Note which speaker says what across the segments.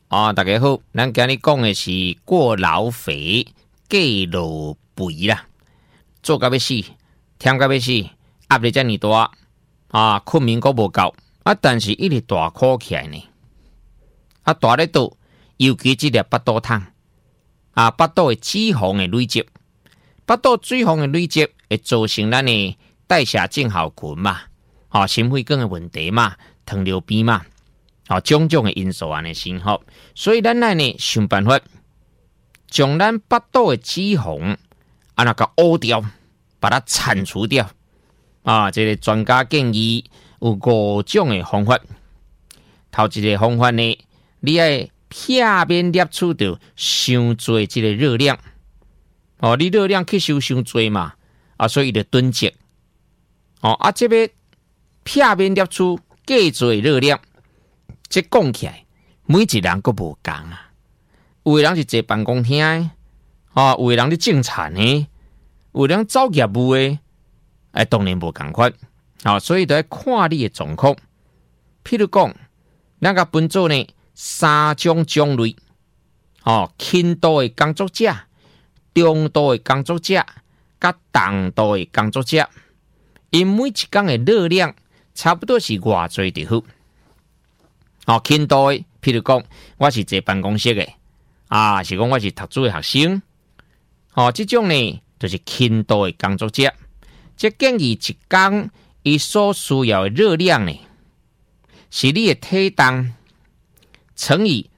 Speaker 1: 大家好，咱今日讲的是过劳肥、过劳肥啦，做到要死，忝到要死，压力遮尔大困眠阁无够但是一直大哭起来呢。大咧倒，尤其这粒腹肚痛腹肚的脂肪的累积，腹肚脂肪的累积会造成咱的代谢症候群嘛，心血管的问题嘛，糖尿病嘛。种种的因素安尼先好，所以咱呢想办法，将咱腹肚的脂肪那个挖掉，把它铲除掉这个专家建议有5种的方法。头一个方法呢，你要片面摄取到伤多这个热量你热量吸收伤多嘛所以就囤积这边片面摄取过多热量。这讲起来，每一人都无同有的人是坐办公厅的有的人是种田的，有的人走业务的当然无同款所以就要看你的状况。譬如讲，咱甲分做呢3种种类轻度的工作者、中度的工作者、甲重度的工作者，因每一天的热量差不多是偌多就好。轻度的，譬如讲，我是坐办公室的是讲我是读书的学生这种呢就是轻度的工作者。这建议一天伊所需要的热量呢，是你的体重乘以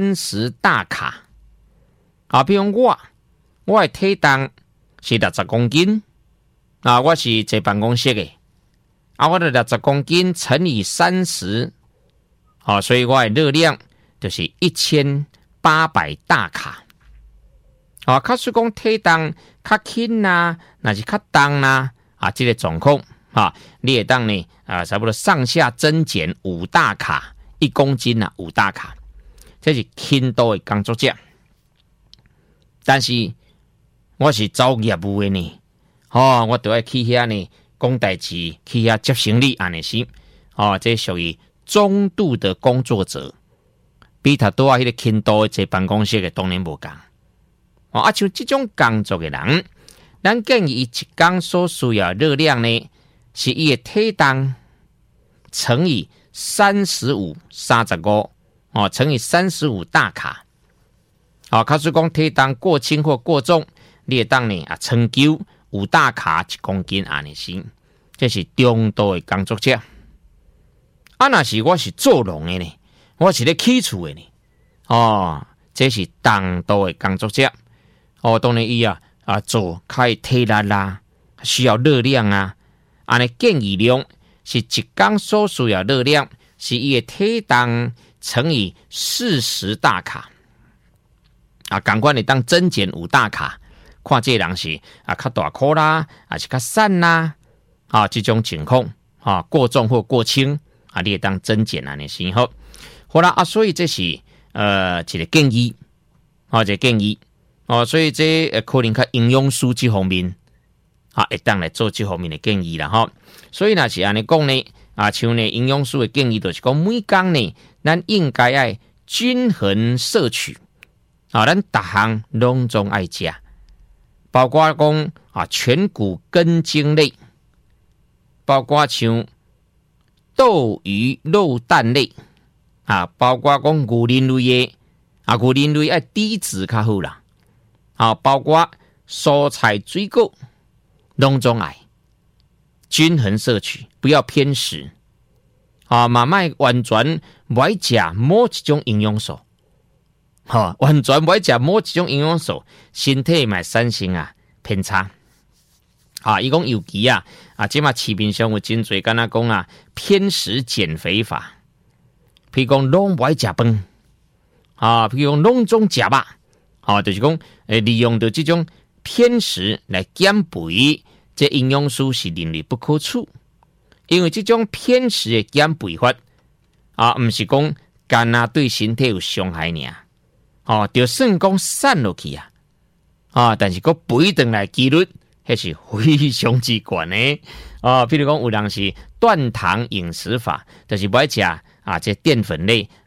Speaker 1: 30大卡比如我的体重是60公斤我是坐办公室的我的60公斤乘以30所以我的热量就是1800大卡假使讲体重较轻若是较重这个状况你会当呢差不多上下增减5大卡，1公斤5大卡，这是轻度的工作者。但是我是走业务的呢我就要去遐呢讲代志，去遐接行李安尼是这属于中度的工作者，比他多迄个轻度的坐办公室的当然无同像这种工作的人，咱建议一天所需要热量呢，是伊的体重乘以35乘以35大卡假使讲体重过轻或过重，你会当呢长久5大卡1公斤安尼是，这是中度的工作者。若是我是做农的呢，我是咧起厝的呢这是重度的工作者当然伊做较体力需要热量安尼建议量是一天所需要热量是伊的体重乘以40大卡同款会当增减5大卡，看这个人是较大颗还是较瘦这种情况过重或过轻你会当增减安尼先好。好啦所以这是一个建议一个建议所以这可能较营养师这方面会当来做这方面的建议啦所以若是安尼讲呢像呢营养师的建议就是讲每天呢咱应该要均衡摄取咱每项拢总爱吃，包括讲全谷根茎类，包括像豆鱼肉蛋类包括讲牛磷类的牛磷类要低脂较好啦包括蔬菜水果拢总爱均衡摄取，不要偏食嘛卖完全不爱吃某一种营养素完全不爱吃某一种营养素，身体嘛产生偏差伊讲尤其即马市面上有真侪敢若讲偏食减肥法，譬如讲拢不爱吃饭譬如讲拢总吃肉就是讲利用到这种偏食来减肥，这营养师是认为不可取，因为这种偏食的减肥法不是讲干对身体有伤害尔就算讲瘦落去但是佫肥回来几率那是非常之高的譬如讲有人是断糖饮食法，就是不爱吃这淀粉类，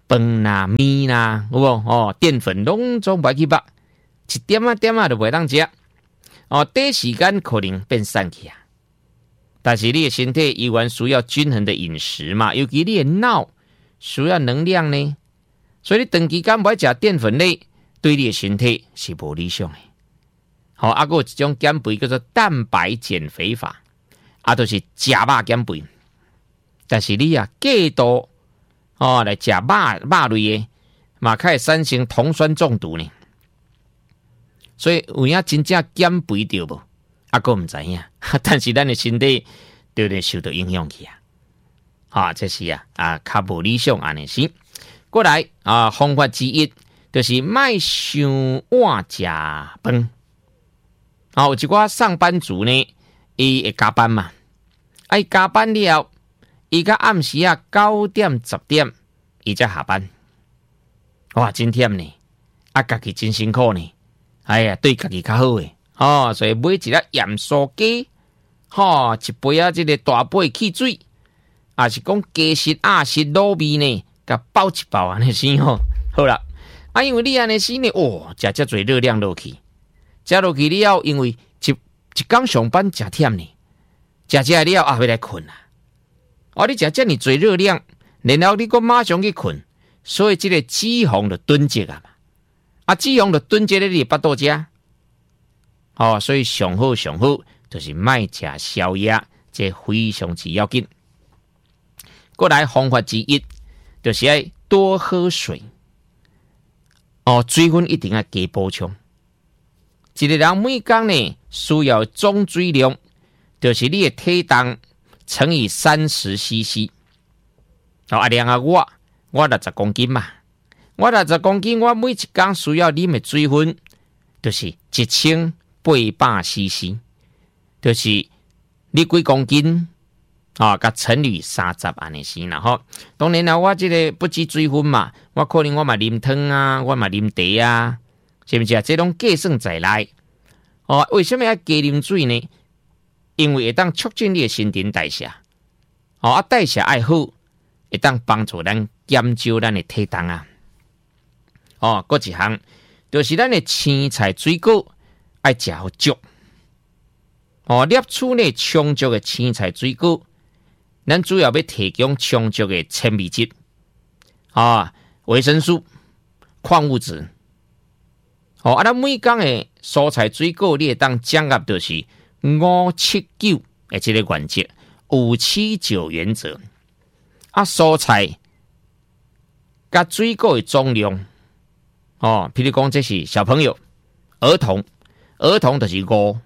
Speaker 1: 饭啦、面啦，有无？哦，淀粉拢总袂去饱，一点啊点啊都袂当食。哦，短时间可能变瘦去啊。但是你的身体依然需要均衡的饮食嘛，尤其你的脑需要能量呢，所以你长期间不爱食淀粉类，对你的身体是无理想的。好，还有一种减肥叫做蛋白减肥法，就是食肉减肥。但是你过度来食肉类的，嘛可会产生酮酸中毒呢。所以有影真正减肥着无？还唔知影，但是咱的身体就会受到影响去啊！这是较无理想安尼是。过来方法之一就是莫伤晚食饭。有一寡上班族呢，伊会加班嘛，伊加班了，伊到暗时9点10点，伊才下班。哇，真忝呢，家己真辛苦呢。哎呀，对家己较好诶。所以买一粒盐酥鸡，一杯这个大杯汽水，是讲鸡翅、鸭翅、卤味呢，甲包一包安尼先好啦。因为你安尼先呢，食遮侪热量落去，食落去了，因为一天上班真忝呢，食了要来困啦。你食遮尔侪热量，然后你搁马上去困，所以这个脂肪就囤积啊嘛。脂肪就囤积在你腹肚遮。所以上好就是莫食宵夜，这非常之要紧。过来方法之一，就是要多喝水。水分一定要加补充。一个人每天呢需要总水量，就是你的体重乘以30cc。量我60公斤嘛，我60公斤，我每一天需要啉的水分就是1800cc， 就是你几公斤甲乘以30安尼先啦吼。当然啦，我这个不止水分嘛，我可能我嘛啉汤啊，我嘛啉茶啊，是不是啊？这拢计算在内。为什么要加啉水呢？因为会当促进你的新陈代谢。代谢爱好，会当帮助咱减少咱的体重啊。搁一项就是咱的青菜水果爱食好足。摄取呢充足的青菜水果，咱主要要提供充足的纤维质、维生素、矿物质。咱每天的蔬菜水果，你会当掌握就是579的这个原则，579原则。蔬菜甲水果的总量，譬如讲这是小朋友、儿童就是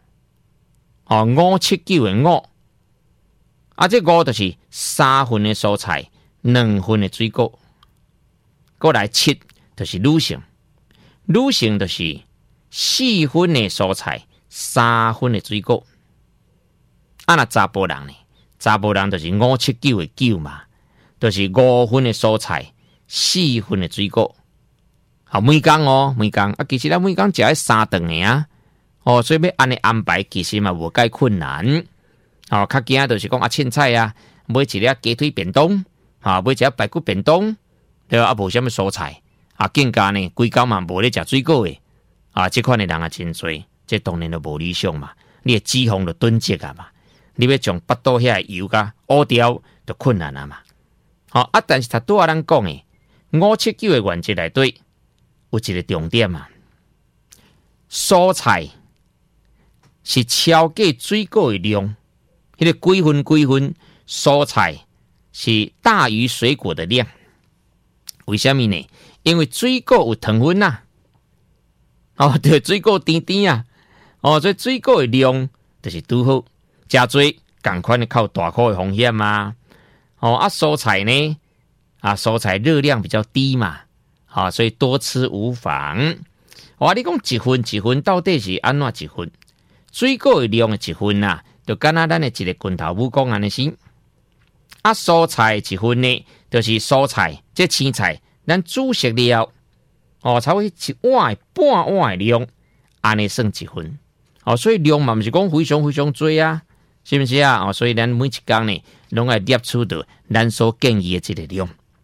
Speaker 1: 579的5。这5就是3份的蔬菜，2份的水果。过来7就是女性就是4份的蔬菜，3份的水果。那查甫人呢？查甫人就是579的9嘛，就是5份的蔬菜，4份的水果。每天其实咱每天食3顿的啊。所以要安尼安排，其实嘛无介困难。较惊就是讲凊彩买一粒鸡腿便当，买一粒排骨便当，对吧？无什么蔬菜，更加呢，规工嘛无咧食水果的，这款的人真多，这当然就无理想嘛。你的脂肪就囤积嘛，你要将腹肚遐油乌掉，就困难嘛。但是拄仔咱讲的579的原则内底有一个重点嘛，蔬菜是超过水果的量，那个几分，蔬菜是大于水果的量。为什么呢？因为水果有糖分啊，对，水果甜甜啊，所以水果的量就是拄好，加多同款的靠大块的风险嘛。蔬菜呢，蔬菜热量比较低嘛，所以多吃无妨。你讲一份到底是安怎一份？水果的量的一份就敢若咱的一个拳头母讲安尼先。蔬菜一份呢，就是蔬菜这青菜，咱煮熟了，差不多1碗半碗的量，安尼算一份。所以量嘛不是讲非常多啊，是不是啊？所以咱每一天呢，拢要摄取到咱所建议的这个量。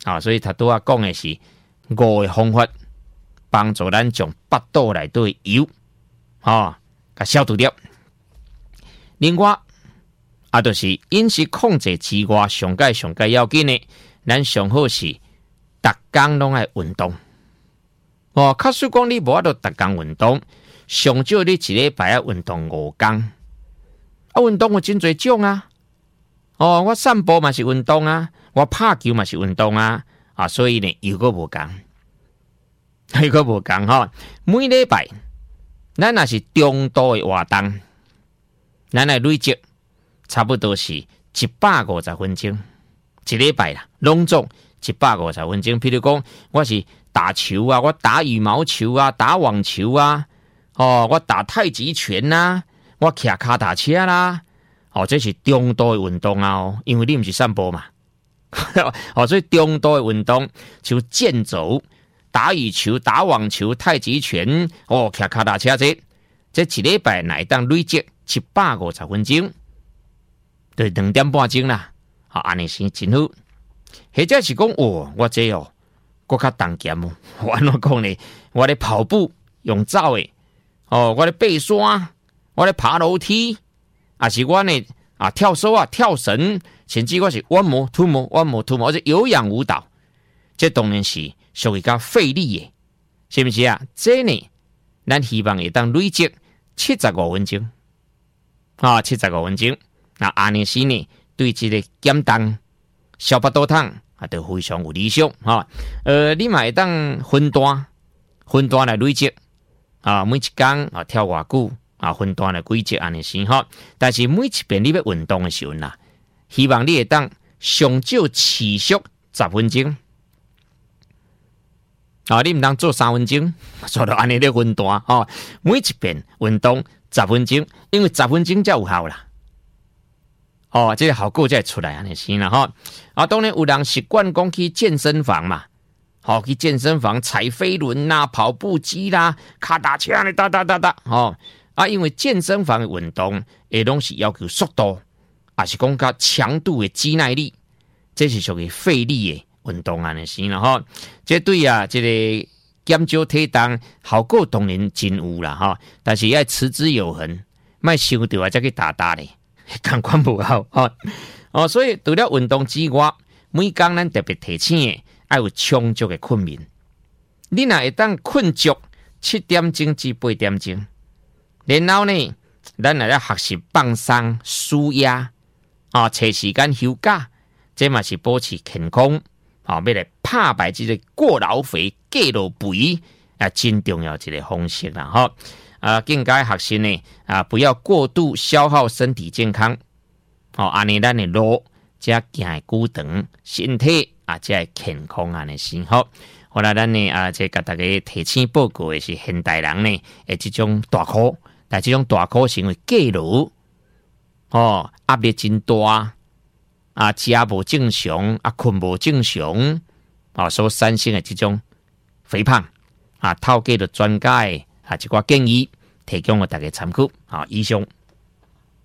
Speaker 1: 所以他拄仔讲的是5个方法，帮助咱将腹肚内底油甲消除掉。另外就是饮食控制之外，上界要紧的，咱上好是逐工拢爱运动。假使讲你无法度逐工运动，上少你一礼拜要运动5天。运动有真侪种啊。我散步嘛是运动啊，我拍球嘛是运动啊。所以呢，又个无共，每礼拜咱若是中度的活动，咱来累积差不多是150分钟，一礼拜啦，拢总150分钟。譬如讲，我是打球啊，我打羽毛球啊，打网球啊，我打太极拳啊，我骑脚踏车啦，这是中度的运动啊，因为你不是散步嘛。所以中度的运动像健走、打羽球、打网球、太极拳，骑脚踏车这一礼拜乃当累积750分钟，对2点半钟啦。安尼是真好。或者是讲我这我较重咸哦。我安怎讲呢？我咧跑步用走的，我咧爬山，我咧爬楼梯，是我呢跳绳啊、跳绳。甚至我是one more two more，而且有氧舞蹈，这当然是属于较费力的，是不是啊？这呢，咱希望会当累积75分钟，75分钟。那安尼时呢，对这个减重、消腹肚痛都非常有理想你嘛会当分段来累积每一天跳偌久分段来规则安尼时但是每一遍你要运动的时候啦。希望你会当上少持续10分钟，你唔当做3分钟，做到安尼咧运动每一遍运动10分钟，因为10分钟才有效啦。这个效果才会出来安尼先啦当然有人习惯讲去健身房嘛，去健身房踩飞轮啦、跑步机啦、脚踏车咧哒，因为健身房的运动也拢是要求速度。是讲较强度的肌耐力，这是属于费力的运动安尼先啦这对这个减少体重效果当然真有啦但是要持之有恒，莫想到再去打咧，感觉不好所以除了运动之外，每天咱特别提醒的要有充足的困眠。你若会当困足7点钟至8点钟，然后呢，咱来学习放松、舒压。找时间休假，这嘛是保持健康要来打败这个过劳肥、过劳肥真重要一个方式啦更加学习呢不要过度消耗身体健康安尼咱的路才行会久长，身体才会健康安尼先好啦，咱呢这甲大家提醒报告的是现代人呢这种大苦，但这种大苦是因为过劳压力真大食无正常困无正常所产生的这种肥胖透过了专家的一寡建议，提供给大家参考以上。